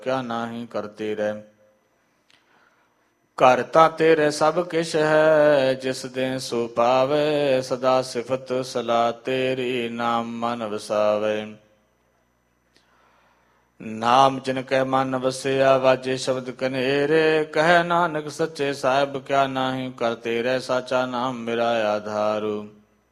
ਕਿਆ ਨਾਹੀ ਕਰਤੇ ਰਹਿ। ਘਰ ਤਾਂ ਤੇਰੇ ਸਭ ਕਿਛ ਹੈ, ਜਿਸ ਦੇ ਸੋ ਪਾਵੇ। ਸਦਾ ਸਿਫਤ ਸਲਾਹ ਤੇਰੀ, ਨਾਮ ਮਨ ਵਸਾਵੇ। ਨਾਮ ਜਿਨ ਕੈ ਮਨ ਵਸਿਆ, ਵਾਜੇ ਸ਼ਬਦ ਕਨੇਰੇ। ਕਹੈ ਨਾਨਕ ਸੱਚੇ ਸਾਹਿਬ, ਕਿਆ ਨਾਹੀ ਕਰਤੇ ਰਹਿ। ਸਾਚਾ ਨਾਮ ਮੇਰਾ ਆਧਾਰੂ,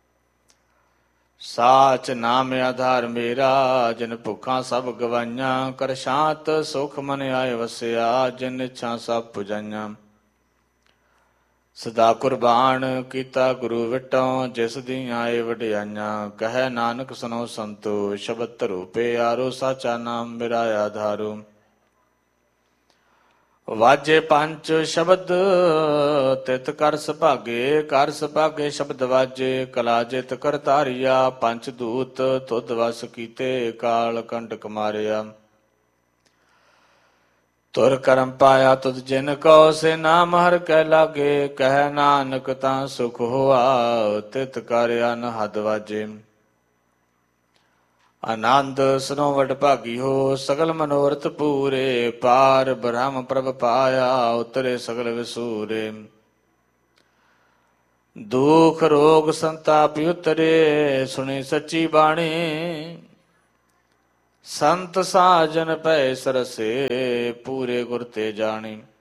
ਸਾਚ ਨਾਮ ਆਧਾਰ ਮੇਰਾ। ਜਿਨ ਭੁੱਖਾਂ ਸਭ ਗਵਾਈਆਂ, ਕਰ ਸ਼ਾਂਤ ਸੁਖ ਮਨ ਆਏ ਵਸਿਆ। ਜਿਨ ਇੱਛਾ ਸਭ ਪੁਜਾਈਆਂ, ਸਦਾ ਕੁਰਬਾਨ ਕੀਤਾ ਗੁਰੂ ਵਿਟੋ। ਜਿਸ ਦੀਆਂ ਆਏ ਵਡਿਆਈਆਂ, ਕਹੈ ਨਾਨਕ ਸੁਨੋ ਸੰਤੋ। ਸ਼ਬਦ ਧਰੋ ਪਿਆਰੋ, ਸਾਚਾ ਨਾਮ ਮੇਰਾ ਆਧਾਰੂ। ਵਾਜੇ ਪੰਚ ਸ਼ਬਦ ਤਿਤ ਕਰ ਸੁਭਾਗੇ। ਕਰ ਸੁਭਾਗੇ ਸ਼ਬਦ ਵਾਜੇ, ਕਲਾ ਜਿਤ ਕਰਤਾਰੀਆ। ਪੰਚ ਦੂਤ ਤੁਧ ਵਸ ਕੀਤੇ, ਕਾਲ ਕੰਟਕ ਮਾਰਿਆ। ਤੁਰ ਕਰਮ ਪਾਇਆ ਤੁਧ ਜਿਨ ਕੋ, ਸੇ ਨਾਮ ਹਰਿ ਕੈ ਲਾਗੇ। ਕਹਿ ਨਾਨਕ ਤਾਂ ਸੁਖ ਹੋਆ, ਤਿਤ ਕਰ ਅਨਹਦ ਵਾਜੇ। ਆਨੰਦ ਸੁਨੋ ਵਡ ਭਾਗੀ ਹੋ, ਸਗਲ ਮਨੋਰਥ ਪੂਰੇ। ਪਾਰ ਬ੍ਰਹਮ ਪ੍ਰਭ ਪਾਇਆ, ਉਤਰੇ ਸਗਲ ਵਿਸੂਰੇ। ਦੁਖ ਰੋਗ ਸੰਤਾਪ ਉਤਰੇ, ਸੁਣੀ ਸੱਚੀ ਬਾਣੀ। ਸੰਤ ਸਾਜਨ ਪੈ ਸਰਸੇ, ਪੂਰੇ ਗੁਰ ਤੇ ਜਾਣੀ।